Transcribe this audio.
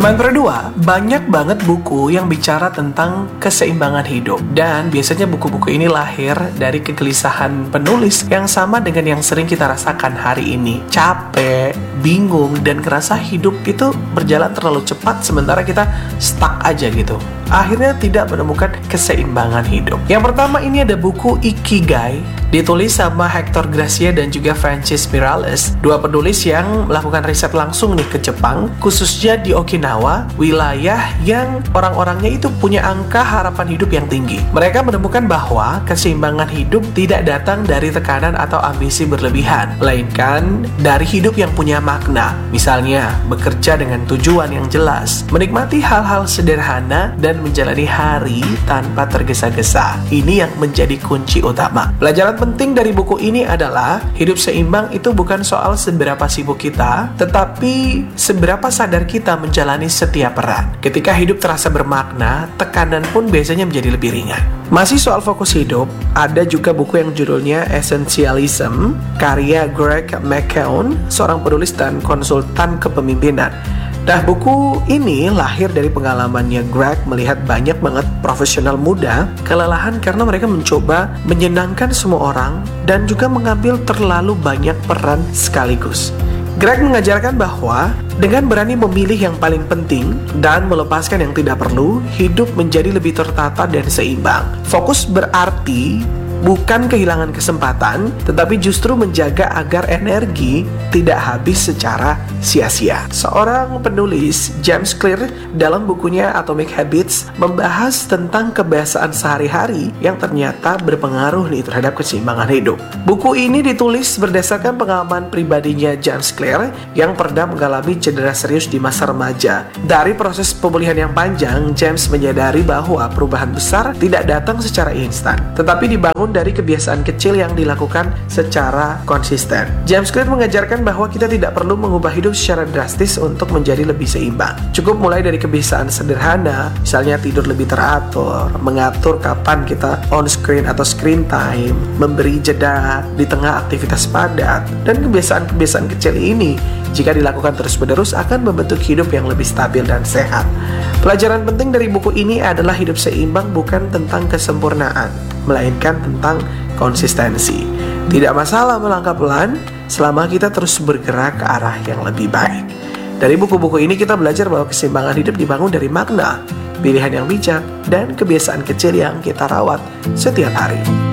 Teman berdua, banyak banget buku yang bicara tentang keseimbangan hidup. Dan biasanya buku-buku ini lahir dari kegelisahan penulis yang sama dengan yang sering kita rasakan hari ini. Capek, bingung, dan ngerasa hidup itu berjalan terlalu cepat sementara kita stuck aja gitu. Akhirnya tidak menemukan keseimbangan hidup. Yang pertama ini ada buku Ikigai, ditulis sama Hector Gracia dan juga Francis Miralles, dua penulis yang melakukan riset langsung nih ke Jepang, khususnya di Okinawa, wilayah yang orang-orangnya itu punya angka harapan hidup yang tinggi. Mereka menemukan bahwa keseimbangan hidup tidak datang dari tekanan atau ambisi berlebihan, melainkan dari hidup yang punya makna. Misalnya, bekerja dengan tujuan yang jelas, menikmati hal-hal sederhana, dan menjalani hari tanpa tergesa-gesa. Ini yang menjadi kunci utama. Pelajaran penting dari buku ini adalah hidup seimbang itu bukan soal seberapa sibuk kita, tetapi seberapa sadar kita menjalani setiap peran. Ketika hidup terasa bermakna, tekanan pun biasanya menjadi lebih ringan. Masih soal fokus hidup, ada juga buku yang judulnya Essentialism, karya Greg McKeown, seorang penulis dan konsultan kepemimpinan. Nah, buku ini lahir dari pengalamannya Greg melihat banyak banget profesional muda kelelahan karena mereka mencoba menyenangkan semua orang dan juga mengambil terlalu banyak peran sekaligus. Greg mengajarkan bahwa dengan berani memilih yang paling penting dan melepaskan yang tidak perlu, hidup menjadi lebih tertata dan seimbang. Fokus berarti bukan kehilangan kesempatan, tetapi justru menjaga agar energi tidak habis secara sia-sia. Seorang penulis, James Clear, dalam bukunya Atomic Habits, membahas tentang kebiasaan sehari-hari yang ternyata berpengaruh nih terhadap keseimbangan hidup. Buku ini ditulis berdasarkan pengalaman pribadinya James Clear yang pernah mengalami cedera serius di masa remaja. Dari proses pemulihan yang panjang, James menyadari bahwa perubahan besar tidak datang secara instan, tetapi dibangun dari kebiasaan kecil yang dilakukan secara konsisten. James Clear mengajarkan bahwa kita tidak perlu mengubah hidup secara drastis untuk menjadi lebih seimbang. Cukup mulai dari kebiasaan sederhana, misalnya tidur lebih teratur, mengatur kapan kita on screen atau screen time, memberi jeda di tengah aktivitas padat, dan kebiasaan-kebiasaan kecil ini jika dilakukan terus-menerus akan membentuk hidup yang lebih stabil dan sehat. Pelajaran penting dari buku ini adalah hidup seimbang bukan tentang kesempurnaan, melainkan tentang konsistensi. Tidak masalah melangkah pelan selama kita terus bergerak ke arah yang lebih baik. Dari buku-buku ini kita belajar bahwa keseimbangan hidup dibangun dari makna, pilihan yang bijak, dan kebiasaan kecil yang kita rawat setiap hari.